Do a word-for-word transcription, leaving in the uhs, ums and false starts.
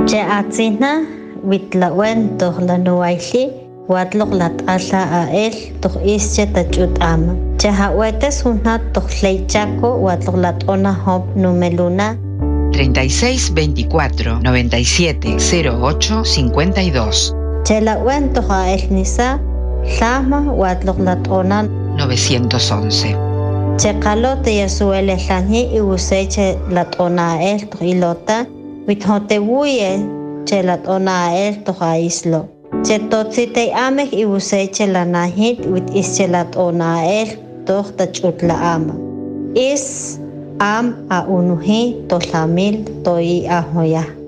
Che atzina witlawen toh lanuaili watlok lat'ala a él toh ische tachut ama. Che hawetes hunat toh leichaco watlok lat'ona hop numeluna treinta y seis veinticuatro noventa y siete cero ocho cincuenta y dos. Che lawen toh a él nisa llama watlok lat'ona novecientos once. Che kalote yasuele llani y useche lat'ona a él toh ilota withotebuye che lat'ona a él toh a islo. Che totzite amek y useche la nahit wit ische lat'ona a él toh tachut la ama. Is am a unuhi to lamil to i ahoya.